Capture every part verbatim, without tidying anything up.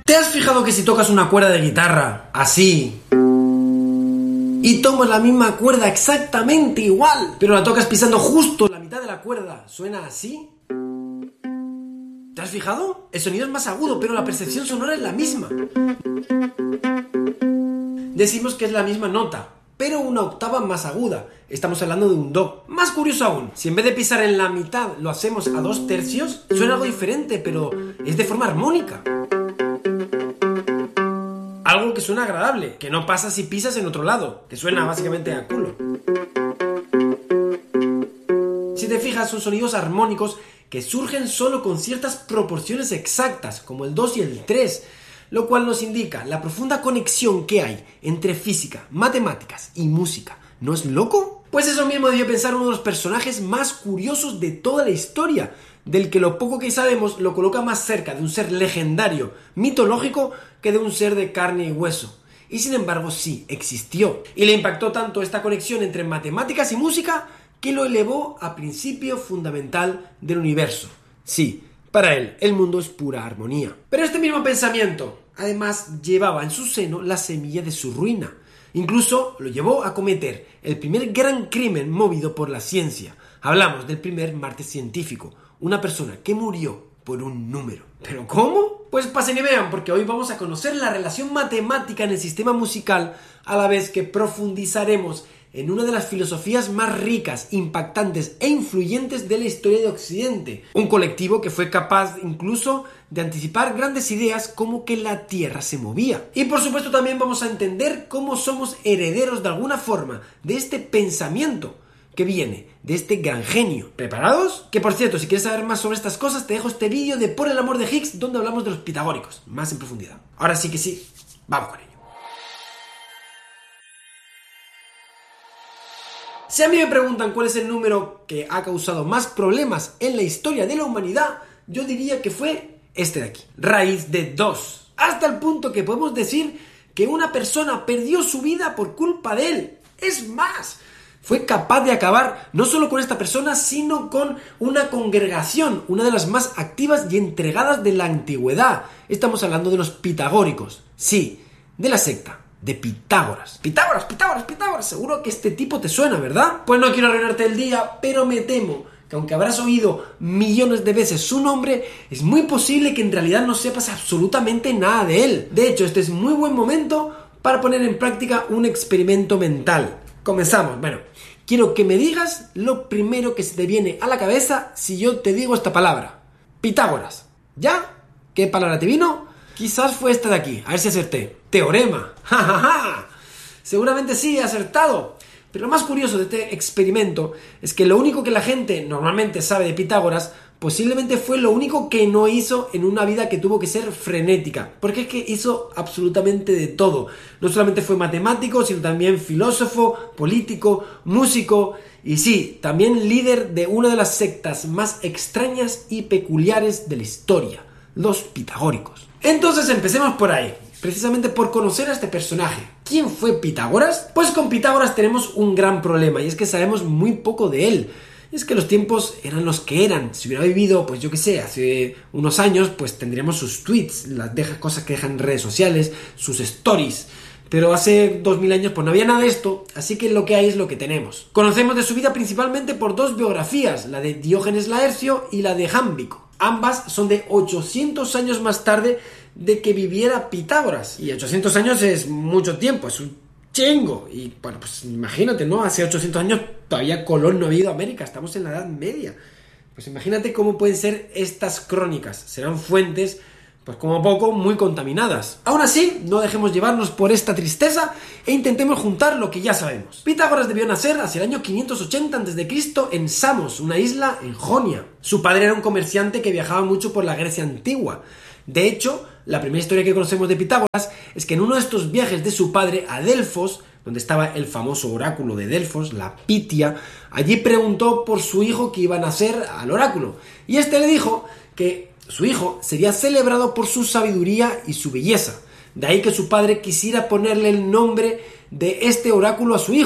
¿Te has fijado que si tocas una cuerda de guitarra, así, y tomas la misma cuerda exactamente igual, pero la tocas pisando justo la mitad de la cuerda, suena así? ¿Te has fijado? El sonido es más agudo, pero la percepción sonora es la misma. Decimos que es la misma nota, pero una octava más aguda. Estamos hablando de un do. Más curioso aún, si en vez de pisar en la mitad lo hacemos a dos tercios, suena algo diferente, pero es de forma armónica. Algo que suena agradable, que no pasa si pisas en otro lado, que suena básicamente a culo. Si te fijas, son sonidos armónicos que surgen solo con ciertas proporciones exactas, como el dos y el tres, lo cual nos indica la profunda conexión que hay entre física, matemáticas y música. ¿No es loco? Pues eso mismo debió pensar uno de los personajes más curiosos de toda la historia, del que lo poco que sabemos lo coloca más cerca de un ser legendario, mitológico, que de un ser de carne y hueso. Y sin embargo sí, existió. Y le impactó tanto esta conexión entre matemáticas y música que lo elevó a principio fundamental del universo. Sí, para él, el mundo es pura armonía. Pero este mismo pensamiento, además, llevaba en su seno la semilla de su ruina. Incluso lo llevó a cometer el primer gran crimen movido por la ciencia. Hablamos del primer martes científico, una persona que murió por un número. ¿Pero cómo? Pues pasen y vean, porque hoy vamos a conocer la relación matemática en el sistema musical, a la vez que profundizaremos en una de las filosofías más ricas, impactantes e influyentes de la historia de Occidente. Un colectivo que fue capaz incluso de anticipar grandes ideas como que la Tierra se movía. Y por supuesto también vamos a entender cómo somos herederos de alguna forma de este pensamiento que viene de este gran genio. ¿Preparados? Que por cierto, si quieres saber más sobre estas cosas, te dejo este vídeo de Por el amor de Higgs, donde hablamos de los pitagóricos, más en profundidad. Ahora sí que sí, vamos con ello. Si a mí me preguntan cuál es el número que ha causado más problemas en la historia de la humanidad, yo diría que fue este de aquí, raíz de dos. Hasta el punto que podemos decir que una persona perdió su vida por culpa de él. Es más, fue capaz de acabar no solo con esta persona, sino con una congregación, una de las más activas y entregadas de la antigüedad. Estamos hablando de los pitagóricos, sí, de la secta de Pitágoras. Pitágoras, Pitágoras, Pitágoras. Seguro que este tipo te suena, ¿verdad? Pues no quiero arruinarte el día, pero me temo que aunque habrás oído millones de veces su nombre, es muy posible que en realidad no sepas absolutamente nada de él. De hecho, este es muy buen momento para poner en práctica un experimento mental. Comenzamos. Bueno, quiero que me digas lo primero que se te viene a la cabeza si yo te digo esta palabra. Pitágoras. ¿Ya? ¿Qué palabra te vino? Quizás fue esta de aquí, a ver si acerté. Teorema. ¡Ja, ja, ja! Seguramente sí, he acertado. Pero lo más curioso de este experimento es que lo único que la gente normalmente sabe de Pitágoras posiblemente fue lo único que no hizo en una vida que tuvo que ser frenética. Porque es que hizo absolutamente de todo. No solamente fue matemático, sino también filósofo, político, músico y sí, también líder de una de las sectas más extrañas y peculiares de la historia, los pitagóricos. Entonces empecemos por ahí, precisamente por conocer a este personaje. ¿Quién fue Pitágoras? Pues con Pitágoras tenemos un gran problema, y es que sabemos muy poco de él. Y es que los tiempos eran los que eran. Si hubiera vivido, pues yo qué sé, hace unos años, pues tendríamos sus tweets, las deja, cosas que dejan en redes sociales, sus stories. Pero hace dos mil años pues no había nada de esto, así que lo que hay es lo que tenemos. Conocemos de su vida principalmente por dos biografías, la de Diógenes Laercio y la de Jámblico. Ambas son de ochocientos años más tarde de que viviera Pitágoras. Y ochocientos años es mucho tiempo, es un chingo. Y bueno, pues imagínate, ¿no? Hace ochocientos años todavía Colón no había ido a América, estamos en la Edad Media. Pues imagínate cómo pueden ser estas crónicas. Serán fuentes, pues como poco, muy contaminadas. Aún así, no dejemos llevarnos por esta tristeza e intentemos juntar lo que ya sabemos. Pitágoras debió nacer hacia el año quinientos ochenta antes de Cristo en Samos, una isla en Jonia. Su padre era un comerciante que viajaba mucho por la Grecia antigua. De hecho, la primera historia que conocemos de Pitágoras es que en uno de estos viajes de su padre a Delfos, donde estaba el famoso oráculo de Delfos, la Pitia, allí preguntó por su hijo que iba a nacer al oráculo. Y este le dijo que su hijo sería celebrado por su sabiduría y su belleza. De ahí que su padre quisiera ponerle el nombre de este oráculo a su hijo,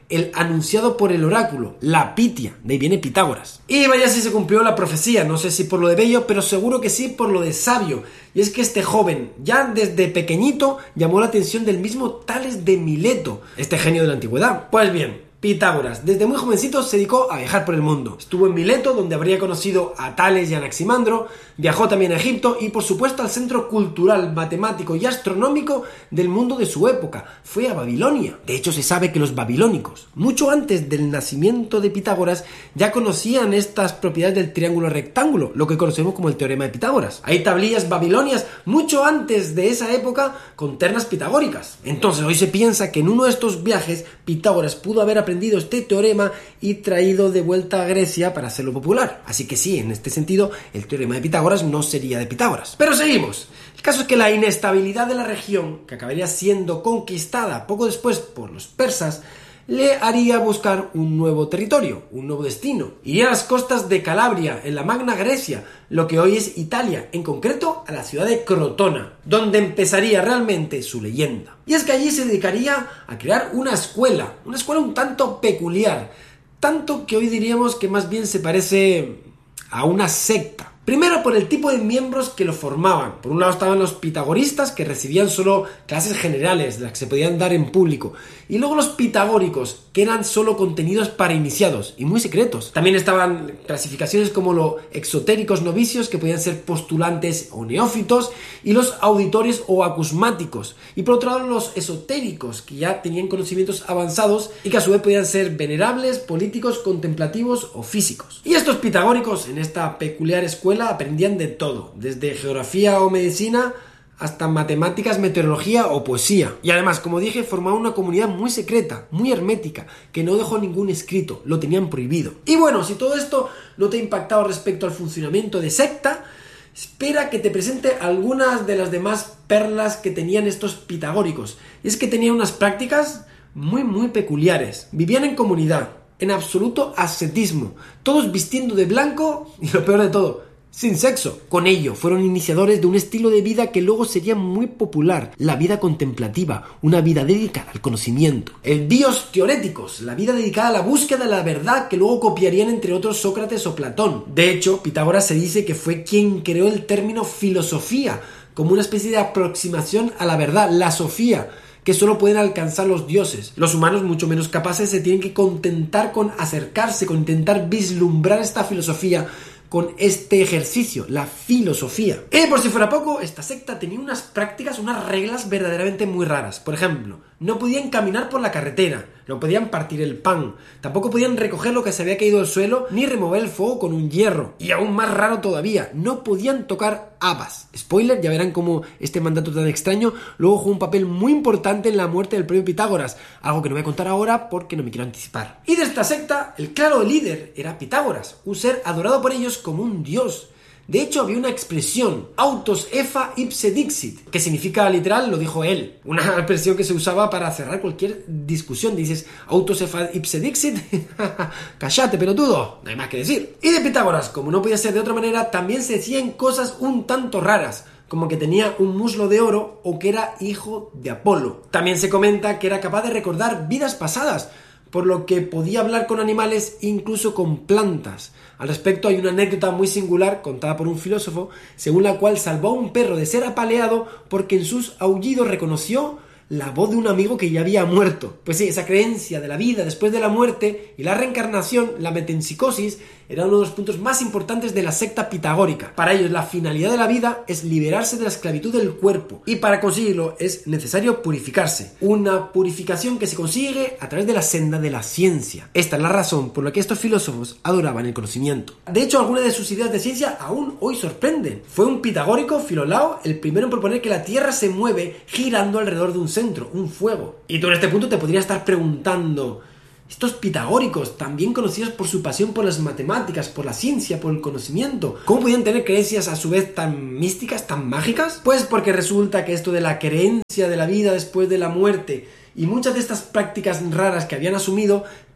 el anunciado por el oráculo, la Pitia, de ahí viene Pitágoras. Y vaya si se cumplió la profecía, no sé si por lo de bello, pero seguro que sí por lo de sabio. Y es que este joven, ya desde pequeñito, llamó la atención del mismo Tales de Mileto, este genio de la antigüedad. Pues bien, Pitágoras, desde muy jovencito se dedicó a viajar por el mundo. Estuvo en Mileto, donde habría conocido a Tales y a Anaximandro, viajó también a Egipto y por supuesto al centro cultural, matemático y astronómico del mundo de su época. Fue a Babilonia. De hecho, se sabe que los babilónicos, mucho antes del nacimiento de Pitágoras, ya conocían estas propiedades del triángulo rectángulo, lo que conocemos como el teorema de Pitágoras. Hay tablillas babilonias mucho antes de esa época con ternas pitagóricas. Entonces, hoy se piensa que en uno de estos viajes Pitágoras pudo haber aprendido este teorema y traído de vuelta a Grecia para hacerlo popular. Así que sí, en este sentido, el teorema de Pitágoras no sería de Pitágoras. Pero seguimos. El caso es que la inestabilidad de la región, que acabaría siendo conquistada poco después por los persas, le haría buscar un nuevo territorio, un nuevo destino. Iría a las costas de Calabria, en la Magna Grecia, lo que hoy es Italia, en concreto a la ciudad de Crotona, donde empezaría realmente su leyenda. Y es que allí se dedicaría a crear una escuela, una escuela un tanto peculiar, tanto que hoy diríamos que más bien se parece a una secta. Primero por el tipo de miembros que lo formaban. Por un lado estaban los pitagoristas, que recibían solo clases generales, las que se podían dar en público. Y luego los pitagóricos, que eran solo contenidos para iniciados y muy secretos. También estaban clasificaciones como los exotéricos novicios, que podían ser postulantes o neófitos, y los auditorios o acusmáticos. Y por otro lado los esotéricos, que ya tenían conocimientos avanzados y que a su vez podían ser venerables, políticos, contemplativos o físicos. Y estos pitagóricos, en esta peculiar escuela, aprendían de todo, desde geografía o medicina hasta matemáticas, meteorología o poesía. Y además, como dije, formaban una comunidad muy secreta, muy hermética, que no dejó ningún escrito, lo tenían prohibido. Y bueno, si todo esto no te ha impactado respecto al funcionamiento de secta, espera que te presente algunas de las demás perlas que tenían estos pitagóricos. Y es que tenían unas prácticas muy muy peculiares. Vivían en comunidad, en absoluto ascetismo, todos vistiendo de blanco y lo peor de todo, sin sexo. Con ello, fueron iniciadores de un estilo de vida que luego sería muy popular, la vida contemplativa, una vida dedicada al conocimiento. El bios teoréticos, la vida dedicada a la búsqueda de la verdad, que luego copiarían entre otros Sócrates o Platón. De hecho, Pitágoras se dice que fue quien creó el término filosofía, como una especie de aproximación a la verdad, la sofía, que solo pueden alcanzar los dioses. Los humanos, mucho menos capaces, se tienen que contentar con acercarse, con intentar vislumbrar esta filosofía, con este ejercicio, la filosofía. Y por si fuera poco, esta secta tenía unas prácticas, unas reglas verdaderamente muy raras. Por ejemplo, no podían caminar por la carretera, no podían partir el pan, tampoco podían recoger lo que se había caído al suelo, ni remover el fuego con un hierro. Y aún más raro todavía, no podían tocar habas. Spoiler, ya verán cómo este mandato tan extraño luego jugó un papel muy importante en la muerte del propio Pitágoras, algo que no voy a contar ahora porque no me quiero anticipar. Y de esta secta, el claro líder era Pitágoras, un ser adorado por ellos como un dios. De hecho, había una expresión, autos epha ipse dixit, que significa literal, lo dijo él. Una expresión que se usaba para cerrar cualquier discusión. Dices, autos epha ipse dixit, cállate, pelotudo, no hay más que decir. Y de Pitágoras, como no podía ser de otra manera, también se decían cosas un tanto raras, como que tenía un muslo de oro o que era hijo de Apolo. También se comenta que era capaz de recordar vidas pasadas, por lo que podía hablar con animales, incluso con plantas. Al respecto hay una anécdota muy singular contada por un filósofo, según la cual salvó a un perro de ser apaleado porque en sus aullidos reconoció la voz de un amigo que ya había muerto. Pues sí, esa creencia de la vida después de la muerte y la reencarnación, la metempsicosis, era uno de los puntos más importantes de la secta pitagórica. Para ellos, la finalidad de la vida es liberarse de la esclavitud del cuerpo, y para conseguirlo es necesario purificarse. Una purificación que se consigue a través de la senda de la ciencia. Esta es la razón por la que estos filósofos adoraban el conocimiento. De hecho, algunas de sus ideas de ciencia aún hoy sorprenden. Fue un pitagórico, Filolao, el primero en proponer que la Tierra se mueve girando alrededor de un centro, un fuego. Y tú en este punto te podrías estar preguntando, estos pitagóricos, también conocidos por su pasión por las matemáticas, por la ciencia, por el conocimiento, ¿cómo podían tener creencias a su vez tan místicas, tan mágicas? Pues porque resulta que esto de la creencia de la vida después de la muerte y muchas de estas prácticas raras que habían asumido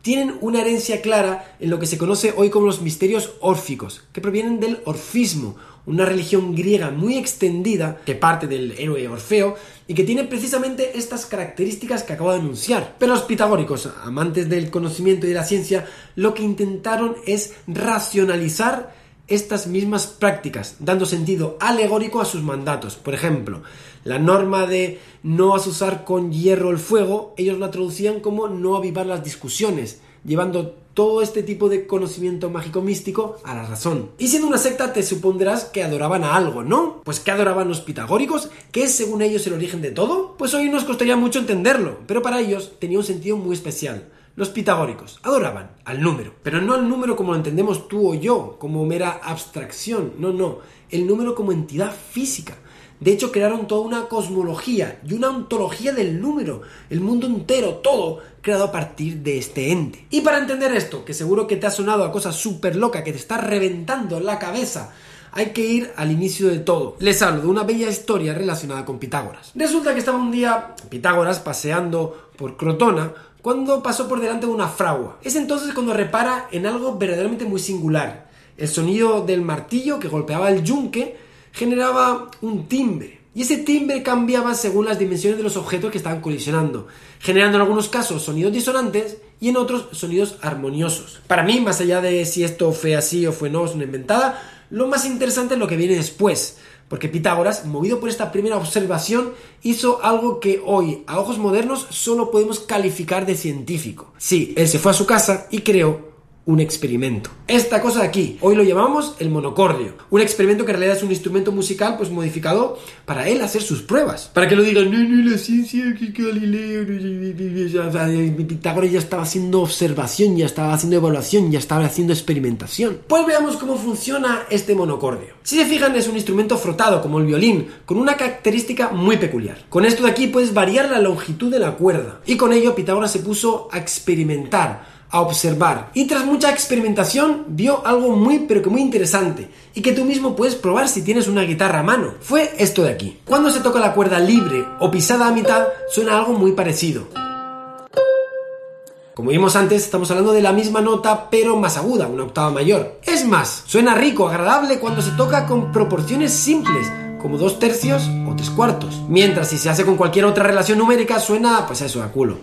tienen una herencia clara en lo que se conoce hoy como los misterios órficos, que provienen del orfismo, una religión griega muy extendida que parte del héroe Orfeo y que tiene precisamente estas características que acabo de anunciar. Pero los pitagóricos, amantes del conocimiento y de la ciencia, lo que intentaron es racionalizar estas mismas prácticas, dando sentido alegórico a sus mandatos. Por ejemplo, la norma de no azuzar con hierro el fuego, ellos la traducían como no avivar las discusiones, llevando todo este tipo de conocimiento mágico místico a la razón. Y siendo una secta te supondrás que adoraban a algo, ¿no? Pues ¿qué adoraban los pitagóricos? ¿Qué es según ellos el origen de todo? Pues hoy nos costaría mucho entenderlo, pero para ellos tenía un sentido muy especial. Los pitagóricos adoraban al número, pero no al número como lo entendemos tú o yo, como mera abstracción, no, no, el número como entidad física. De hecho, crearon toda una cosmología y una ontología del número, el mundo entero, todo creado a partir de este ente. Y para entender esto, que seguro que te ha sonado a cosa súper loca, que te está reventando la cabeza, hay que ir al inicio de todo. Les hablo de una bella historia relacionada con Pitágoras. Resulta que estaba un día Pitágoras paseando por Crotona cuando pasó por delante de una fragua. Es entonces cuando repara en algo verdaderamente muy singular. El sonido del martillo que golpeaba el yunque generaba un timbre, y ese timbre cambiaba según las dimensiones de los objetos que estaban colisionando, generando en algunos casos sonidos disonantes y en otros sonidos armoniosos. Para mí, más allá de si esto fue así o fue no, es una inventada, lo más interesante es lo que viene después, porque Pitágoras, movido por esta primera observación, hizo algo que hoy, a ojos modernos, solo podemos calificar de científico. Sí, él se fue a su casa y creó un experimento. Esta cosa de aquí, hoy lo llamamos el monocordio. Un experimento que en realidad es un instrumento musical pues modificado para él hacer sus pruebas. Para que lo digan, no, no, la ciencia, que Galileo, Pitágoras ya estaba haciendo observación, ya estaba haciendo evaluación, ya estaba haciendo experimentación. Pues veamos cómo funciona este monocordio. Si se fijan, es un instrumento frotado como el violín, con una característica muy peculiar. Con esto de aquí puedes variar la longitud de la cuerda. Y con ello Pitágoras se puso a experimentar, a observar, y tras mucha experimentación vio algo muy pero que muy interesante y que tú mismo puedes probar si tienes una guitarra a mano. Fue esto de aquí. Cuando se toca la cuerda libre o pisada a mitad suena algo muy parecido. Como vimos antes, estamos hablando de la misma nota pero más aguda, una octava mayor. Es más, suena rico, agradable cuando se toca con proporciones simples, como dos tercios o tres cuartos, mientras si se hace con cualquier otra relación numérica suena pues eso, a culo.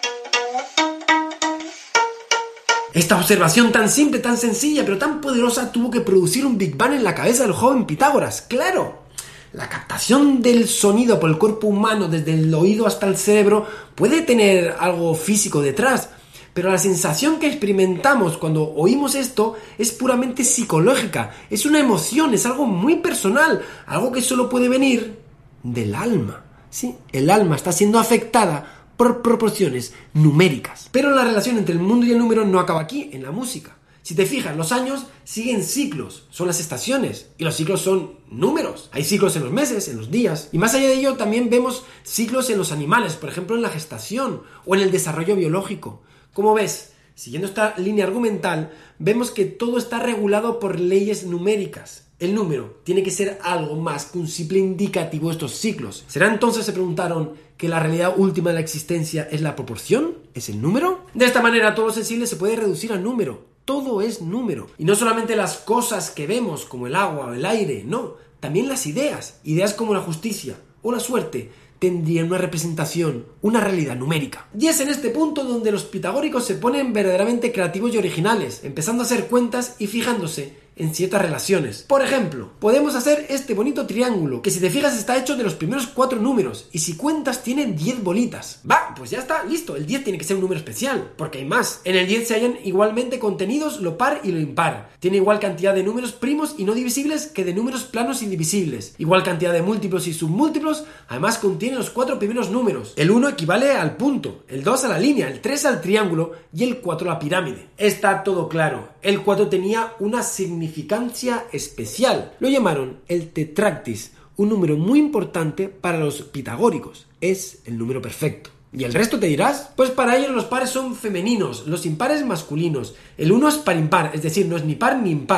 Esta observación tan simple, tan sencilla, pero tan poderosa tuvo que producir un Big Bang en la cabeza del joven Pitágoras. ¡Claro! La captación del sonido por el cuerpo humano desde el oído hasta el cerebro puede tener algo físico detrás, pero la sensación que experimentamos cuando oímos esto es puramente psicológica, es una emoción, es algo muy personal, algo que solo puede venir del alma. Sí, el alma está siendo afectada por proporciones numéricas. Pero la relación entre el mundo y el número no acaba aquí, en la música. Si te fijas, los años siguen ciclos, son las estaciones, y los ciclos son números. Hay ciclos en los meses, en los días, y más allá de ello también vemos ciclos en los animales, por ejemplo en la gestación o en el desarrollo biológico. Como ves, siguiendo esta línea argumental, vemos que todo está regulado por leyes numéricas. El número tiene que ser algo más que un simple indicativo de estos ciclos. ¿Será entonces, se preguntaron, que la realidad última de la existencia es la proporción? ¿Es el número? De esta manera todo lo sensible se puede reducir a número. Todo es número. Y no solamente las cosas que vemos, como el agua o el aire, no. También las ideas. Ideas como la justicia o la suerte tendrían una representación, una realidad numérica. Y es en este punto donde los pitagóricos se ponen verdaderamente creativos y originales, empezando a hacer cuentas y fijándose en ciertas relaciones. Por ejemplo, podemos hacer este bonito triángulo, que si te fijas está hecho de los primeros cuatro números, y si cuentas tiene diez bolitas. Va, pues ya está, listo, el diez tiene que ser un número especial, porque hay más. En el diez se hallan igualmente contenidos lo par y lo impar. Tiene igual cantidad de números primos y no divisibles que de números planos y divisibles. Igual cantidad de múltiplos y submúltiplos, además contiene los cuatro primeros números. El uno equivale al punto, el dos a la línea, el tres al triángulo y el cuatro a la pirámide. Está todo claro. El cuatro tenía una significancia especial. Lo llamaron el tetractis, un número muy importante para los pitagóricos. Es el número perfecto. ¿Y el resto te dirás? Pues para ellos los pares son femeninos, los impares masculinos. El uno es par impar, es decir, no es ni par ni impar,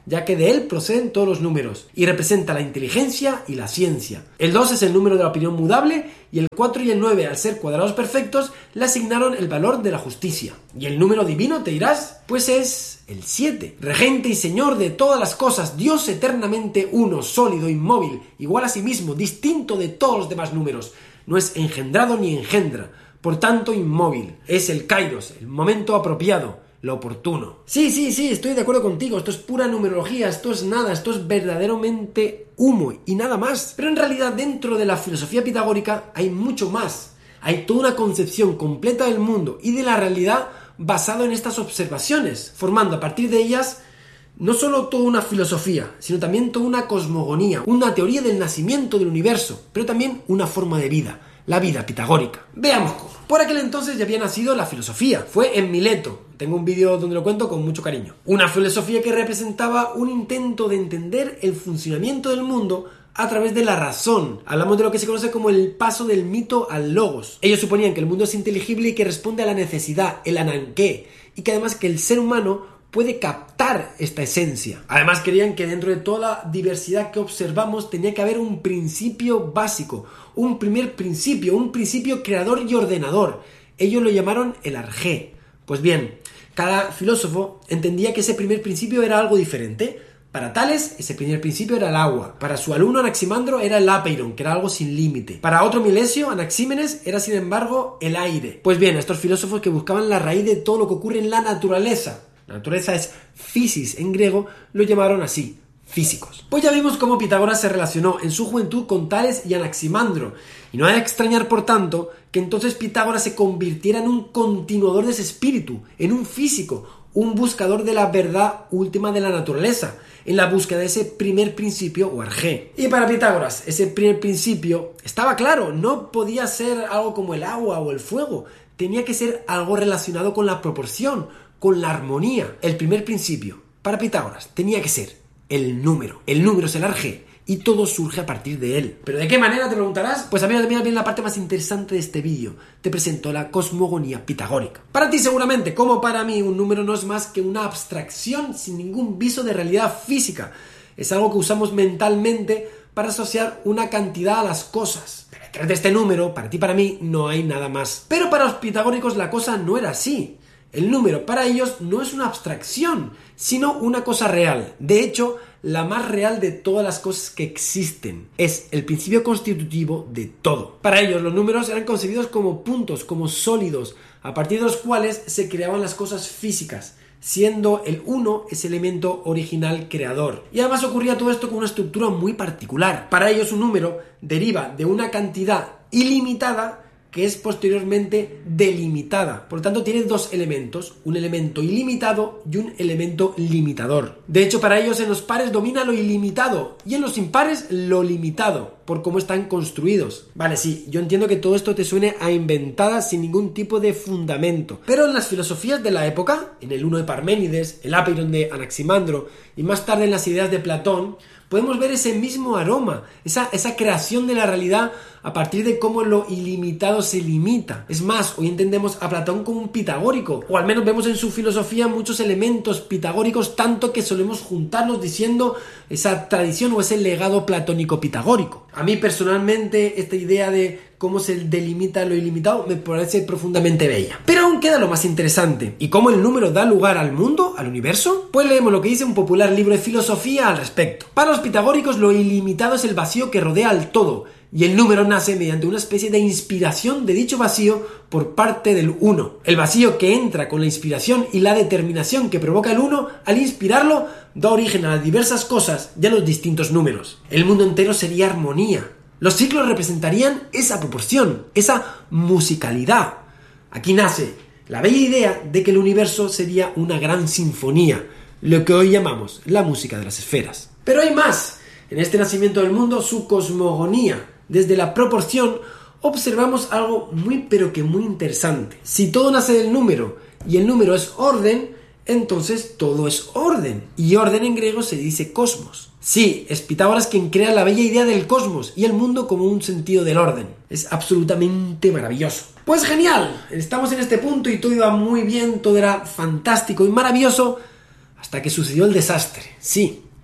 ya que de él proceden todos los números, y representa la inteligencia y la ciencia. El dos es el número de la opinión mudable, y el cuatro y el nueve, al ser cuadrados perfectos, le asignaron el valor de la justicia. ¿Y el número divino, te dirás? Pues es el siete. Regente y señor de todas las cosas, Dios eternamente uno, sólido, inmóvil, igual a sí mismo, distinto de todos los demás números. No es engendrado ni engendra, por tanto inmóvil. Es el kairos, el momento apropiado, lo oportuno. Sí, sí, sí, estoy de acuerdo contigo. Esto es pura numerología, esto es nada, esto es verdaderamente humo y nada más. Pero en realidad dentro de la filosofía pitagórica hay mucho más. Hay toda una concepción completa del mundo y de la realidad basado en estas observaciones, formando a partir de ellas no solo toda una filosofía, sino también toda una cosmogonía, una teoría del nacimiento del universo, pero también una forma de vida, la vida pitagórica. Veamos cómo. Por aquel entonces ya había nacido la filosofía. Fue en Mileto. Tengo un vídeo donde lo cuento con mucho cariño. Una filosofía que representaba un intento de entender el funcionamiento del mundo a través de la razón. Hablamos de lo que se conoce como el paso del mito al logos. Ellos suponían que el mundo es inteligible y que responde a la necesidad, el ananqué, y que además que el ser humano puede captar esta esencia. Además querían que dentro de toda la diversidad que observamos tenía que haber un principio básico, un primer principio, un principio creador y ordenador. Ellos lo llamaron el arjé. Pues bien, cada filósofo entendía que ese primer principio era algo diferente. Para Tales, ese primer principio era el agua. Para su alumno Anaximandro era el apeiron, que era algo sin límite. Para otro Milesio, Anaxímenes, era sin embargo el aire. Pues bien, estos filósofos que buscaban la raíz de todo lo que ocurre en la naturaleza. La naturaleza es physis en griego, lo llamaron así, físicos. Pues ya vimos cómo Pitágoras se relacionó en su juventud con Tales y Anaximandro. Y no hay de extrañar, por tanto, que entonces Pitágoras se convirtiera en un continuador de ese espíritu, en un físico, un buscador de la verdad última de la naturaleza, en la búsqueda de ese primer principio o arjé. Y para Pitágoras, ese primer principio estaba claro, no podía ser algo como el agua o el fuego, tenía que ser algo relacionado con la proporción, con la armonía. El primer principio, para Pitágoras, tenía que ser el número. El número es el arjé y todo surge a partir de él. ¿Pero de qué manera, te preguntarás? Pues a mí también viene la parte más interesante de este vídeo. Te presento la cosmogonía pitagórica. Para ti seguramente, como para mí, un número no es más que una abstracción sin ningún viso de realidad física. Es algo que usamos mentalmente para asociar una cantidad a las cosas. Pero detrás de este número, para ti y para mí, no hay nada más. Pero para los pitagóricos la cosa no era así. El número para ellos no es una abstracción, sino una cosa real. De hecho, la más real de todas las cosas que existen. Es el principio constitutivo de todo. Para ellos, los números eran concebidos como puntos, como sólidos, a partir de los cuales se creaban las cosas físicas, siendo el uno ese elemento original creador. Y además ocurría todo esto con una estructura muy particular. Para ellos, un número deriva de una cantidad ilimitada que es posteriormente delimitada. Por lo tanto, tiene dos elementos, un elemento ilimitado y un elemento limitador. De hecho, para ellos en los pares domina lo ilimitado y en los impares lo limitado, por cómo están construidos. Vale, sí, yo entiendo que todo esto te suene a inventada sin ningún tipo de fundamento, pero en las filosofías de la época, en el uno de Parménides, el apeiron de Anaximandro y más tarde en las ideas de Platón, podemos ver ese mismo aroma, esa, esa creación de la realidad a partir de cómo lo ilimitado se limita. Es más, hoy entendemos a Platón como un pitagórico, o al menos vemos en su filosofía muchos elementos pitagóricos, tanto que solemos juntarlos diciendo esa tradición o ese legado platónico pitagórico. A mí personalmente esta idea de cómo se delimita lo ilimitado me parece profundamente bella. Pero aún queda lo más interesante. ¿Y cómo el número da lugar al mundo, al universo? Pues leemos lo que dice un popular libro de filosofía al respecto. Para los pitagóricos lo ilimitado es el vacío que rodea al todo, y el número nace mediante una especie de inspiración de dicho vacío por parte del uno. El vacío que entra con la inspiración y la determinación que provoca el uno, al inspirarlo, da origen a las diversas cosas y a los distintos números. El mundo entero sería armonía. Los ciclos representarían esa proporción, esa musicalidad. Aquí nace la bella idea de que el universo sería una gran sinfonía, lo que hoy llamamos la música de las esferas. Pero hay más. En este nacimiento del mundo, su cosmogonía, desde la proporción, observamos algo muy pero que muy interesante. Si todo nace del número y el número es orden, entonces todo es orden. Y orden en griego se dice cosmos. Sí, es Pitágoras quien crea la bella idea del cosmos y el mundo como un sentido del orden. Es absolutamente maravilloso. Pues genial, estamos en este punto y todo iba muy bien, todo era fantástico y maravilloso hasta que sucedió el desastre. Sí,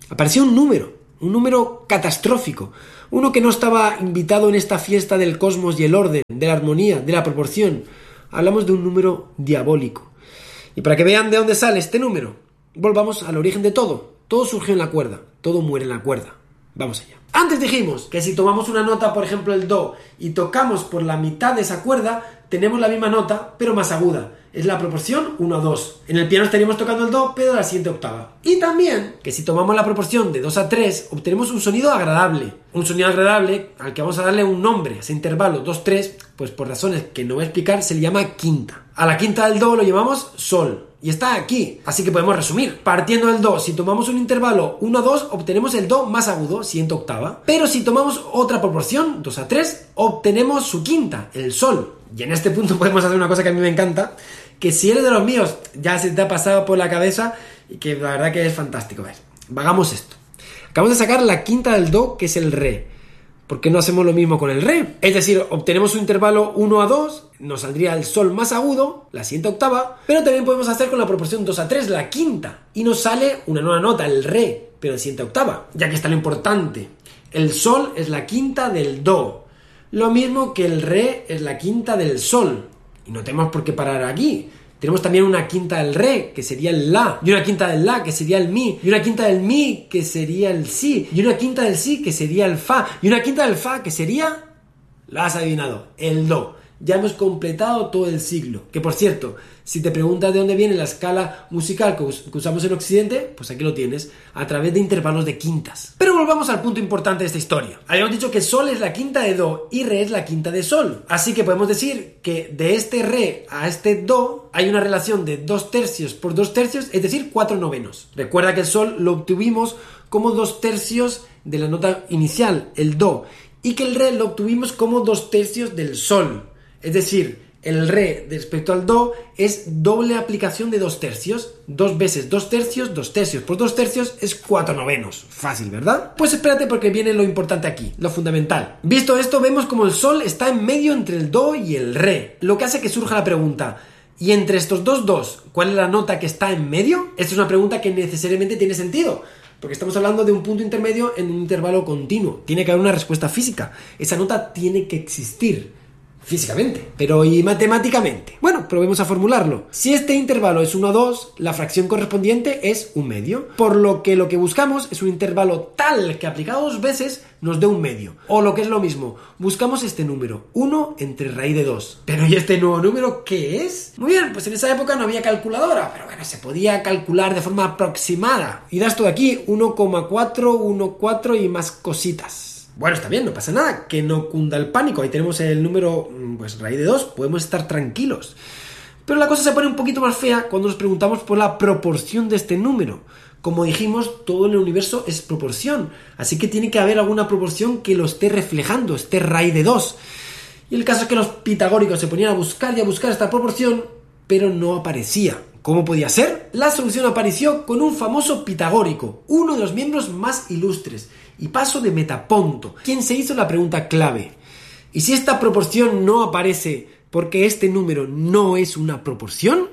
Apareció un número, un número catastrófico, uno que no estaba invitado en esta fiesta del cosmos y el orden, de la armonía, de la proporción. Hablamos de un número diabólico. Y para que vean de dónde sale este número, volvamos al origen de todo. Todo surgió en la cuerda, todo muere en la cuerda. Vamos allá. Antes dijimos que si tomamos una nota, por ejemplo el do, y tocamos por la mitad de esa cuerda, tenemos la misma nota, pero más aguda. Es la proporción uno a dos. En el piano estaríamos tocando el do, pero a la siguiente octava. Y también que si tomamos la proporción de dos a tres, obtenemos un sonido agradable. Un sonido agradable al que vamos a darle un nombre. Ese intervalo dos tres, pues por razones que no voy a explicar, se le llama quinta. A la quinta del do lo llamamos sol. Y está aquí. Así que podemos resumir. Partiendo del do, si tomamos un intervalo uno a dos, obtenemos el do más agudo, siguiente octava. Pero si tomamos otra proporción, dos a tres, obtenemos su quinta, el sol. Y en este punto podemos hacer una cosa que a mí me encanta, que si eres de los míos ya se te ha pasado por la cabeza y que la verdad que es fantástico. A ver, hagamos esto. Acabamos de sacar la quinta del do, que es el re. ¿Por qué no hacemos lo mismo con el re? Es decir, obtenemos un intervalo uno a dos, nos saldría el sol más agudo, la siguiente octava, pero también podemos hacer con la proporción dos a tres, la quinta, y nos sale una nueva nota, el re, pero en siguiente octava, ya que está lo importante. El sol es la quinta del do. Lo mismo que el re es la quinta del sol. Y no tenemos por qué parar aquí. Tenemos también una quinta del re, que sería el la. Y una quinta del la, que sería el mi. Y una quinta del mi, que sería el si. Y una quinta del si, que sería el fa. Y una quinta del fa, que sería... La has adivinado, el do. Ya hemos completado todo el siglo. Que por cierto, si te preguntas de dónde viene la escala musical que, us- que usamos en Occidente, pues aquí lo tienes, a través de intervalos de quintas. Pero volvamos al punto importante de esta historia. Habíamos dicho que sol es la quinta de do y re es la quinta de sol. Así que podemos decir que de este re a este do hay una relación de dos tercios por dos tercios, es decir, cuatro novenos. Recuerda que el sol lo obtuvimos como dos tercios de la nota inicial, el do, y que el re lo obtuvimos como dos tercios del sol. Es decir, el re respecto al do es doble aplicación de dos tercios. Dos veces dos tercios, dos tercios por dos tercios es cuatro novenos. Fácil, ¿verdad? Pues espérate porque viene lo importante aquí, lo fundamental. Visto esto, vemos como el sol está en medio entre el do y el re. Lo que hace que surja la pregunta, ¿y entre estos dos dos, cuál es la nota que está en medio? Esta es una pregunta que necesariamente tiene sentido, porque estamos hablando de un punto intermedio en un intervalo continuo. Tiene que haber una respuesta física. Esa nota tiene que existir físicamente, pero ¿y matemáticamente? Bueno, probemos a formularlo. Si este intervalo es uno a dos, la fracción correspondiente es un medio, por lo que lo que buscamos es un intervalo tal que aplicado dos veces nos dé un medio. O lo que es lo mismo, buscamos este número, uno entre raíz de dos. Pero ¿y este nuevo número qué es? Muy bien, pues en esa época no había calculadora, pero bueno, se podía calcular de forma aproximada. Y das todo aquí, uno coma cuatro, uno coma cuatro y más cositas. Bueno, está bien, no pasa nada, que no cunda el pánico. Ahí tenemos el número, pues raíz de dos, podemos estar tranquilos. Pero la cosa se pone un poquito más fea cuando nos preguntamos por la proporción de este número. Como dijimos, todo en el universo es proporción, así que tiene que haber alguna proporción que lo esté reflejando, esté raíz de dos. Y el caso es que los pitagóricos se ponían a buscar y a buscar esta proporción, pero no aparecía. ¿Cómo podía ser? La solución apareció con un famoso pitagórico, uno de los miembros más ilustres, Hipaso de Metaponto, quien se hizo la pregunta clave. ¿Y si esta proporción no aparece porque este número no es una proporción?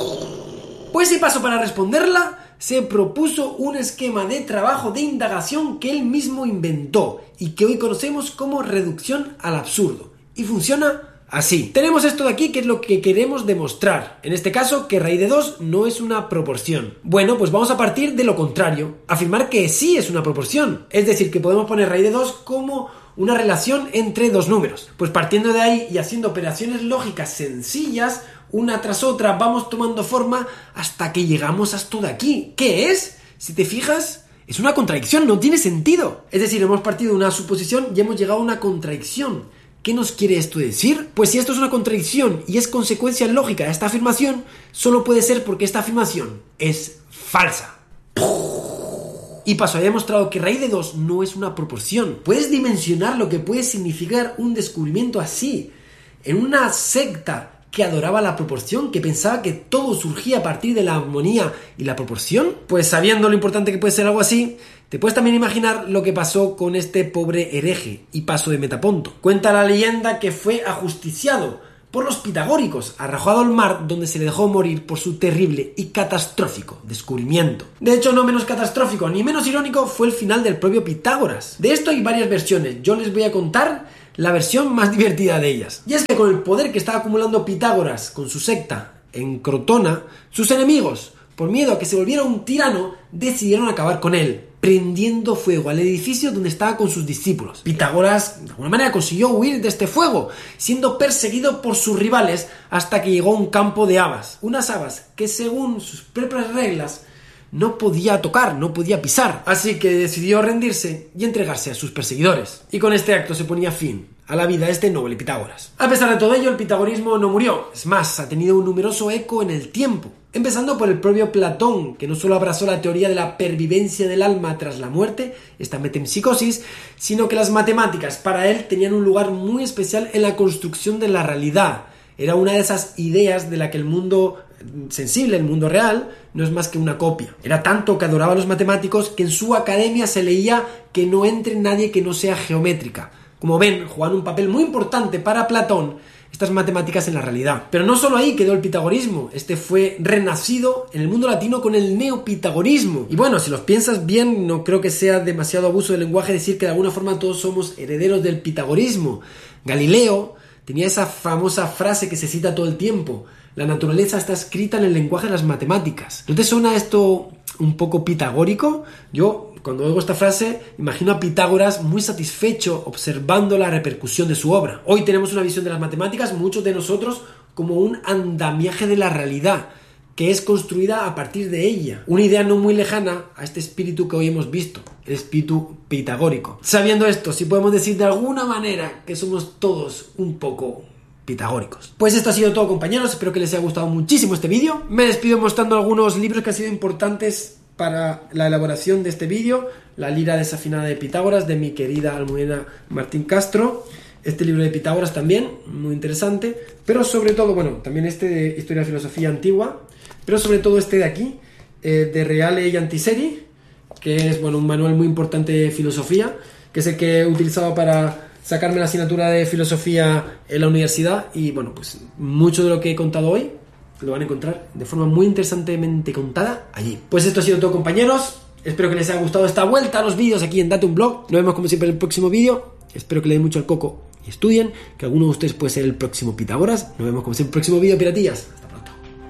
Pues Hipaso, para responderla, se propuso un esquema de trabajo de indagación que él mismo inventó y que hoy conocemos como reducción al absurdo. Y funciona así. Tenemos esto de aquí, que es lo que queremos demostrar. En este caso, que raíz de dos no es una proporción. Bueno, pues vamos a partir de lo contrario. Afirmar que sí es una proporción. Es decir, que podemos poner raíz de dos como una relación entre dos números. Pues partiendo de ahí y haciendo operaciones lógicas sencillas, una tras otra, vamos tomando forma hasta que llegamos a esto de aquí. ¿Qué es? Si te fijas, es una contradicción, no tiene sentido. Es decir, hemos partido de una suposición y hemos llegado a una contradicción. ¿Qué nos quiere esto decir? Pues si esto es una contradicción y es consecuencia lógica de esta afirmación, solo puede ser porque esta afirmación es falsa. Hipaso había demostrado que raíz de dos no es una proporción. ¿Puedes dimensionar lo que puede significar un descubrimiento así? En una secta que adoraba la proporción, que pensaba que todo surgía a partir de la armonía y la proporción. Pues sabiendo lo importante que puede ser algo así, te puedes también imaginar lo que pasó con este pobre hereje, Hipaso de Metaponto. Cuenta la leyenda que fue ajusticiado por los pitagóricos, arrojado al mar donde se le dejó morir por su terrible y catastrófico descubrimiento. De hecho, no menos catastrófico ni menos irónico fue el final del propio Pitágoras. De esto hay varias versiones, yo les voy a contar la versión más divertida de ellas. Y es que con el poder que estaba acumulando Pitágoras con su secta en Crotona, sus enemigos, por miedo a que se volviera un tirano, decidieron acabar con él, prendiendo fuego al edificio donde estaba con sus discípulos. Pitágoras, de alguna manera, consiguió huir de este fuego, siendo perseguido por sus rivales hasta que llegó a un campo de habas. Unas habas que, según sus propias reglas, no podía tocar, no podía pisar. Así que decidió rendirse y entregarse a sus perseguidores. Y con este acto se ponía fin a la vida de este noble Pitágoras. A pesar de todo ello, el pitagorismo no murió. Es más, ha tenido un numeroso eco en el tiempo. Empezando por el propio Platón, que no solo abrazó la teoría de la pervivencia del alma tras la muerte, esta metempsicosis, sino que las matemáticas para él tenían un lugar muy especial en la construcción de la realidad. Era una de esas ideas de la que el mundo sensible, el mundo real, no es más que una copia. Era tanto que adoraba a los matemáticos que en su academia se leía que no entre nadie que no sea geométrica. Como ven, juegan un papel muy importante para Platón estas matemáticas en la realidad. Pero no solo ahí quedó el pitagorismo, este fue renacido en el mundo latino con el neopitagorismo. Y bueno, si los piensas bien, no creo que sea demasiado abuso del lenguaje decir que de alguna forma todos somos herederos del pitagorismo. Galileo tenía esa famosa frase que se cita todo el tiempo: la naturaleza está escrita en el lenguaje de las matemáticas. ¿No te suena esto un poco pitagórico? Yo, cuando oigo esta frase, imagino a Pitágoras muy satisfecho observando la repercusión de su obra. Hoy tenemos una visión de las matemáticas, muchos de nosotros, como un andamiaje de la realidad, que es construida a partir de ella. Una idea no muy lejana a este espíritu que hoy hemos visto, el espíritu pitagórico. Sabiendo esto, si podemos decir de alguna manera que somos todos un poco pitagóricos. Pues esto ha sido todo, compañeros, espero que les haya gustado muchísimo este vídeo. Me despido mostrando algunos libros que han sido importantes para la elaboración de este vídeo: La lira desafinada de Pitágoras, de mi querida almudena Martín Castro, este libro de Pitágoras también, muy interesante, pero sobre todo, bueno, también este de Historia de Filosofía Antigua, pero sobre todo este de aquí, eh, de Reale y Antiseri, que es, bueno, un manual muy importante de filosofía, que es el que he utilizado para sacarme la asignatura de filosofía en la universidad. Y bueno, pues mucho de lo que he contado hoy lo van a encontrar de forma muy interesantemente contada allí. Pues esto ha sido todo, compañeros. Espero que les haya gustado esta vuelta a los vídeos aquí en Date un Blog. Nos vemos como siempre en el próximo vídeo. Espero que le den mucho al coco y estudien, que alguno de ustedes puede ser el próximo Pitágoras. Nos vemos como siempre en el próximo vídeo, piratillas. Hasta